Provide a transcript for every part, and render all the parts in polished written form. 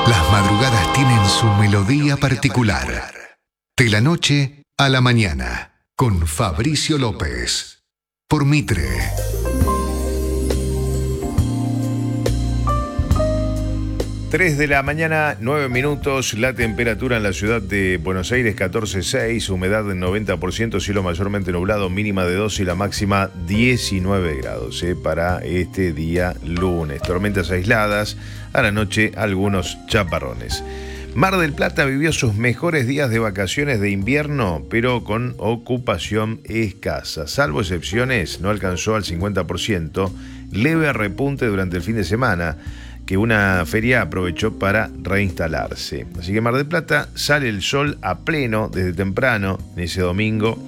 Las madrugadas tienen su melodía particular. De la noche a la mañana, con Fabricio López. Por Mitre. Tres de la mañana, 9 minutos, la temperatura en la ciudad de Buenos Aires 14,6, humedad del 90%, cielo mayormente nublado, mínima de 12 y la máxima 19 grados para este día lunes. Tormentas aisladas, a la noche algunos chaparrones. Mar del Plata vivió sus mejores días de vacaciones de invierno, pero con ocupación escasa. Salvo excepciones, no alcanzó al 50%, leve repunte durante el fin de semana, que una feria aprovechó para reinstalarse. Así que Mar del Plata sale el sol a pleno desde temprano en ese domingo,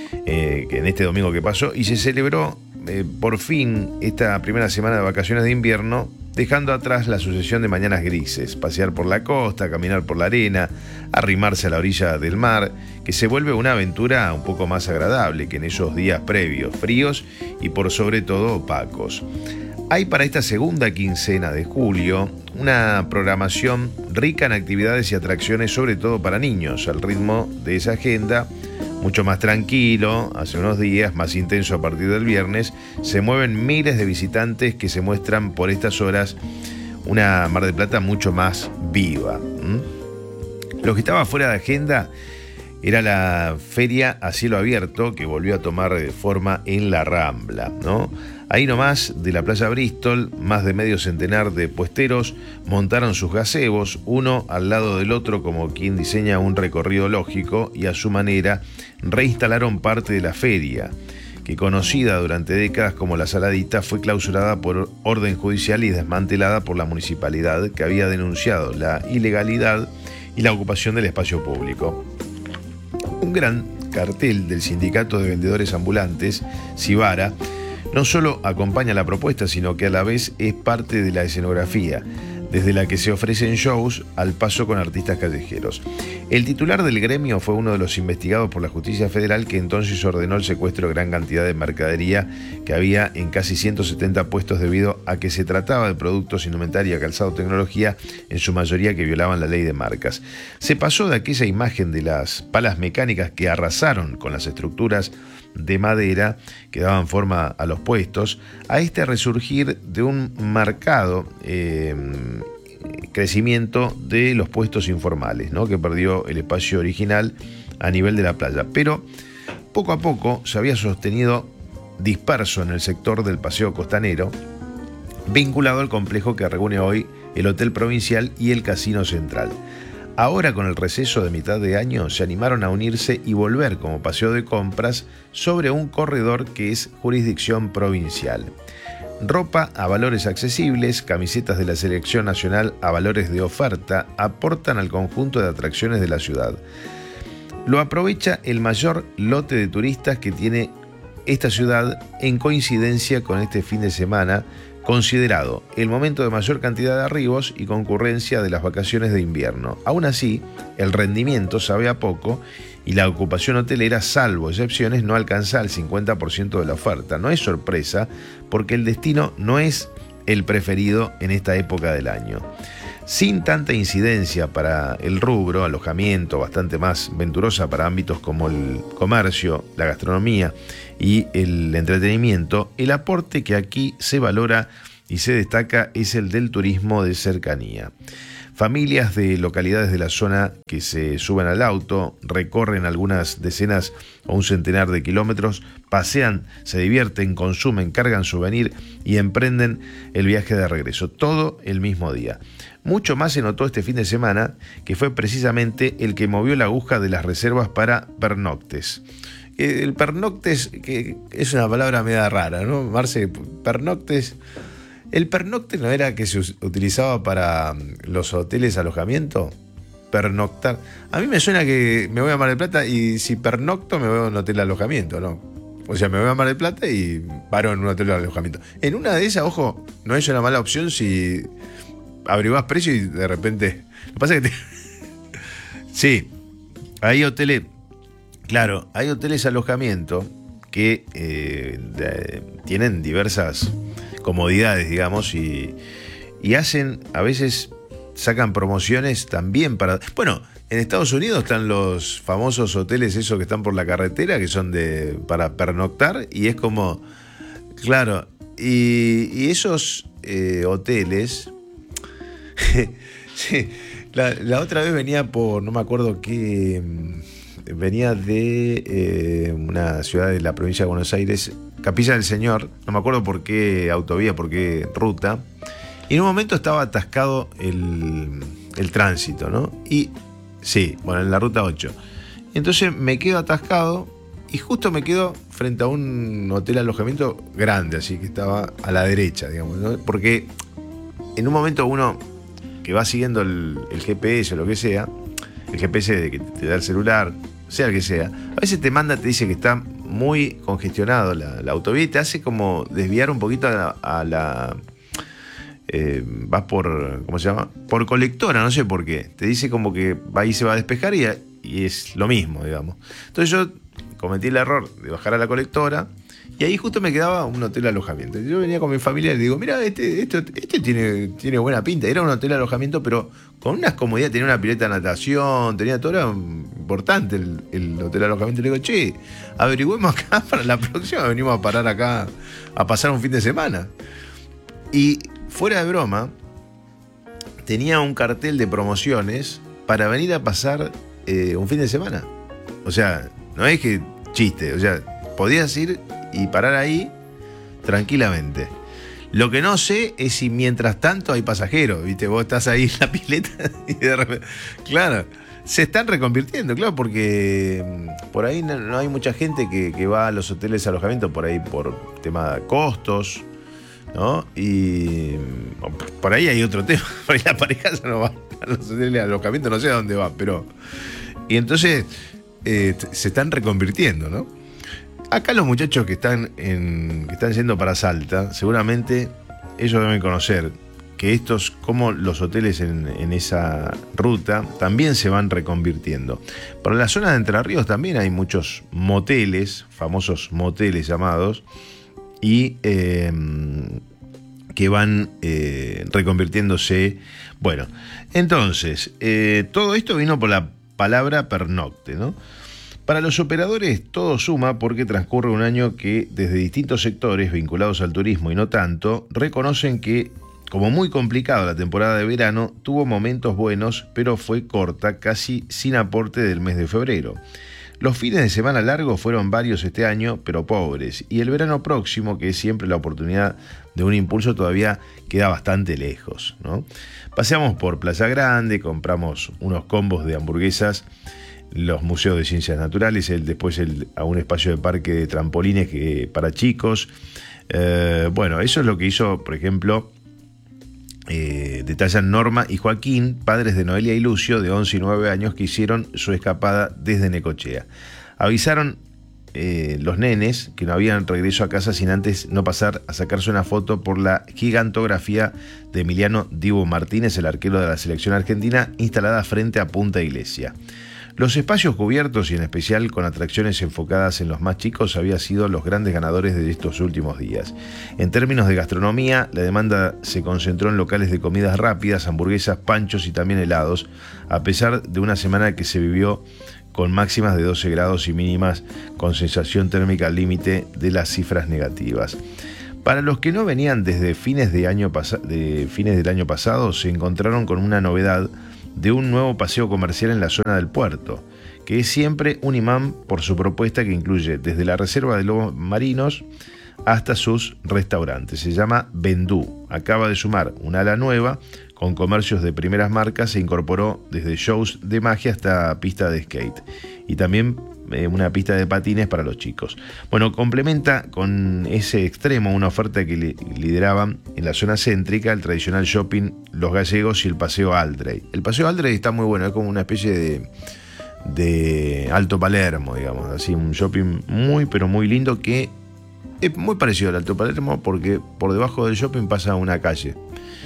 en este domingo que pasó, y se celebró por fin esta primera semana de vacaciones de invierno, dejando atrás la sucesión de mañanas grises, pasear por la costa, caminar por la arena, arrimarse a la orilla del mar, que se vuelve una aventura un poco más agradable que en esos días previos, fríos y por sobre todo opacos. Hay para esta segunda quincena de julio una programación rica en actividades y atracciones, sobre todo para niños, al ritmo de esa agenda, mucho más tranquilo, hace unos días, más intenso a partir del viernes. Se mueven miles de visitantes que se muestran por estas horas una Mar del Plata mucho más viva. Lo que estaba fuera de agenda era la feria a cielo abierto que volvió a tomar forma en la Rambla, ¿no? Ahí nomás de la Playa Bristol, más de medio centenar de puesteros montaron sus gazebos, uno al lado del otro como quien diseña un recorrido lógico, y a su manera reinstalaron parte de la feria, que conocida durante décadas como La Saladita, fue clausurada por orden judicial y desmantelada por la municipalidad, que había denunciado la ilegalidad y la ocupación del espacio público. Un gran cartel del Sindicato de Vendedores Ambulantes, Sibara, no solo acompaña la propuesta, sino que a la vez es parte de la escenografía, desde la que se ofrecen shows al paso con artistas callejeros. El titular del gremio fue uno de los investigados por la Justicia Federal, que entonces ordenó el secuestro de gran cantidad de mercadería que había en casi 170 puestos debido a que se trataba de productos, indumentaria, calzado, tecnología, en su mayoría que violaban la ley de marcas. Se pasó de aquella imagen de las palas mecánicas que arrasaron con las estructuras de madera que daban forma a los puestos, a este resurgir de un marcado crecimiento de los puestos informales, ¿no?, que perdió el espacio original a nivel de la playa. Pero poco a poco se había sostenido disperso en el sector del Paseo Costanero, vinculado al complejo que reúne hoy el Hotel Provincial y el Casino Central. Ahora, con el receso de mitad de año, se animaron a unirse y volver como paseo de compras sobre un corredor que es jurisdicción provincial. Ropa a valores accesibles, camisetas de la selección nacional a valores de oferta aportan al conjunto de atracciones de la ciudad. Lo aprovecha el mayor lote de turistas que tiene esta ciudad en coincidencia con este fin de semana, considerado el momento de mayor cantidad de arribos y concurrencia de las vacaciones de invierno. Aún así, el rendimiento sabe a poco y la ocupación hotelera, salvo excepciones, no alcanza al 50% de la oferta. No es sorpresa, porque el destino no es el preferido en esta época del año. Sin tanta incidencia para el rubro, alojamiento, bastante más venturosa para ámbitos como el comercio, la gastronomía y el entretenimiento, el aporte que aquí se valora y se destaca es el del turismo de cercanía. Familias de localidades de la zona que se suben al auto, recorren algunas decenas o un centenar de kilómetros, pasean, se divierten, consumen, cargan souvenir y emprenden el viaje de regreso, todo el mismo día. Mucho más se notó este fin de semana, que fue precisamente el que movió la aguja de las reservas para pernoctes. El pernoctes, que es una palabra media rara, ¿no, Marce? Pernoctes. ¿El pernocte no era que se utilizaba para los hoteles alojamiento? Pernoctar. A mí me suena que me voy a Mar del Plata y si pernocto me voy a un hotel de alojamiento, ¿no? O sea, me voy a Mar del Plata y paro en un hotel de alojamiento. En una de esas, ojo, no es una mala opción si averiguás precio y de repente... Lo que pasa es que sí, hay hoteles... Claro, hay hoteles alojamiento que tienen diversas comodidades, digamos, y hacen a veces sacan promociones también para... Bueno, en Estados Unidos están los famosos hoteles esos que están por la carretera, que son para pernoctar, y es como... Claro, y esos hoteles... sí, la otra vez venía por... No me acuerdo qué... Venía de una ciudad de la provincia de Buenos Aires, Capilla del Señor, no me acuerdo por qué autovía, por qué ruta, y en un momento estaba atascado el tránsito, ¿no? Y sí, bueno, en la ruta 8. Entonces me quedo atascado y justo me quedo frente a un hotel alojamiento grande, así que estaba a la derecha, digamos, ¿no? Porque en un momento uno que va siguiendo el GPS o lo que sea, el GPS que te da el celular, sea el que sea, a veces te dice que está muy congestionado la autovía y te hace como desviar un poquito vas por, ¿cómo se llama? Por colectora, no sé por qué. Te dice como que ahí se va a despejar y es lo mismo, digamos. Entonces yo cometí el error de bajar a la colectora y ahí justo me quedaba un hotel alojamiento. Yo venía con mi familia y le digo, mira, este tiene buena pinta. Era un hotel alojamiento, pero con unas comodidades, tenía una pileta de natación, tenía todo, era importante el hotel alojamiento. Le digo, che, averigüemos acá para la próxima, venimos a parar acá a pasar un fin de semana. Y fuera de broma, tenía un cartel de promociones para venir a pasar un fin de semana. O sea, no es que chiste, o sea, podías ir y parar ahí tranquilamente. Lo que no sé es si mientras tanto hay pasajeros, ¿viste? Vos estás ahí en la pileta y de repente... Claro, se están reconvirtiendo, claro, porque por ahí no hay mucha gente que va a los hoteles de alojamiento por ahí por tema de costos, ¿no? Y por ahí hay otro tema. Por ahí la pareja ya no va a los hoteles de alojamiento, no sé a dónde va, pero... Y entonces se están reconvirtiendo, ¿no? Acá los muchachos que están yendo para Salta, seguramente ellos deben conocer que como los hoteles en esa ruta también se van reconvirtiendo. Para la zona de Entre Ríos también hay muchos moteles, famosos moteles llamados, y que van reconvirtiéndose. Bueno, entonces, todo esto vino por la palabra pernocte, ¿no? Para los operadores todo suma porque transcurre un año que desde distintos sectores vinculados al turismo y no tanto, reconocen que, como muy complicado la temporada de verano, tuvo momentos buenos, pero fue corta, casi sin aporte del mes de febrero. Los fines de semana largos fueron varios este año, pero pobres, y el verano próximo, que es siempre la oportunidad de un impulso, todavía queda bastante lejos, ¿no? Paseamos por Playa Grande, compramos unos combos de hamburguesas, los museos de ciencias naturales, después a un espacio de parque de trampolines para chicos. Bueno, eso es lo que hizo, por ejemplo, detallan Norma y Joaquín, padres de Noelia y Lucio, de 11 y 9 años, que hicieron su escapada desde Necochea. Avisaron los nenes que no habían regreso a casa sin antes no pasar a sacarse una foto por la gigantografía de Emiliano Dibu Martínez, el arquero de la selección argentina, instalada frente a Punta Iglesia. Los espacios cubiertos y en especial con atracciones enfocadas en los más chicos habían sido los grandes ganadores de estos últimos días. En términos de gastronomía, la demanda se concentró en locales de comidas rápidas, hamburguesas, panchos y también helados, a pesar de una semana que se vivió con máximas de 12 grados y mínimas con sensación térmica al límite de las cifras negativas. Para los que no venían desde fines del año pasado, se encontraron con una novedad de un nuevo paseo comercial en la zona del puerto, que es siempre un imán por su propuesta, que incluye desde la reserva de lobos marinos hasta sus restaurantes. Se llama Vendú. Acaba de sumar un ala nueva con comercios de primeras marcas. Se incorporó desde shows de magia hasta pista de skate y también una pista de patines para los chicos. Bueno, complementa con ese extremo una oferta que lideraban en la zona céntrica el tradicional shopping Los Gallegos y el Paseo Aldrey. El Paseo Aldrey está muy bueno, es como una especie de Alto Palermo, digamos, así un shopping muy pero muy lindo, que es muy parecido al Alto Palermo porque por debajo del shopping pasa una calle.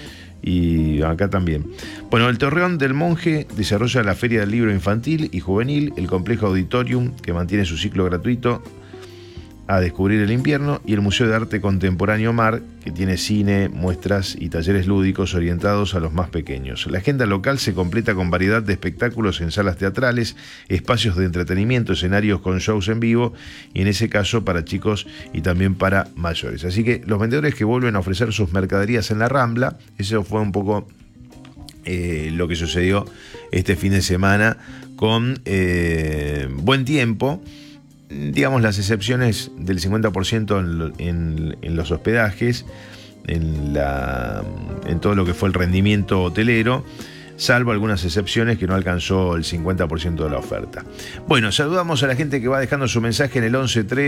Y acá también. Bueno, el Torreón del Monje desarrolla la Feria del Libro Infantil y Juvenil, el complejo Auditorium, que mantiene su ciclo gratuito, a descubrir el invierno, y el Museo de Arte Contemporáneo Mar, que tiene cine, muestras y talleres lúdicos orientados a los más pequeños. La agenda local se completa con variedad de espectáculos en salas teatrales, espacios de entretenimiento, escenarios con shows en vivo, y en ese caso para chicos y también para mayores. Así que los vendedores que vuelven a ofrecer sus mercaderías en la Rambla, eso fue un poco lo que sucedió este fin de semana con buen tiempo. Digamos, las excepciones del 50% en los hospedajes, en todo lo que fue el rendimiento hotelero, salvo algunas excepciones que no alcanzó el 50% de la oferta. Bueno, saludamos a la gente que va dejando su mensaje en el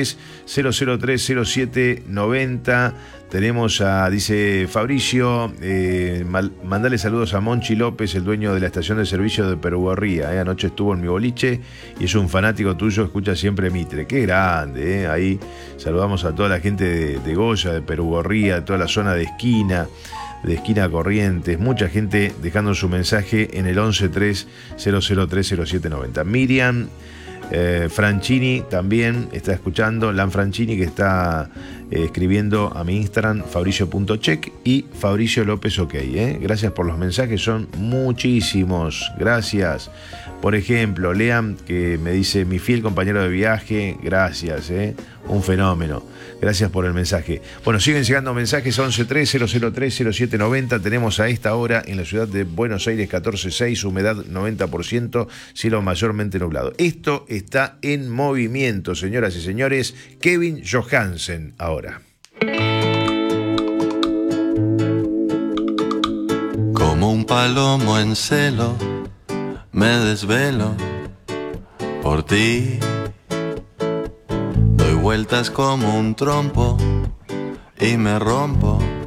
1130030790. Tenemos dice Fabricio, mandale saludos a Monchi López, el dueño de la estación de servicio de Perugorría. Anoche estuvo en mi boliche y es un fanático tuyo, escucha siempre Mitre. Qué grande, ahí saludamos a toda la gente de Goya, de Perugorría, de toda la zona de Esquina Corrientes, mucha gente dejando su mensaje en el 1130030790. Miriam Franchini también está escuchando, Lan Franchini, que está escribiendo a mi Instagram, fabricio.check, y Fabricio López OK. Gracias por los mensajes, son muchísimos, gracias. Por ejemplo, Lean, que me dice: mi fiel compañero de viaje, gracias, un fenómeno. Gracias por el mensaje. Bueno, siguen llegando mensajes, 1130030790. Tenemos a esta hora en la ciudad de Buenos Aires 14.6, humedad 90%, cielo mayormente nublado. Esto está en movimiento, señoras y señores. Kevin Johansen ahora. Como un palomo en celo, me desvelo por ti. Doy vueltas como un trompo y me rompo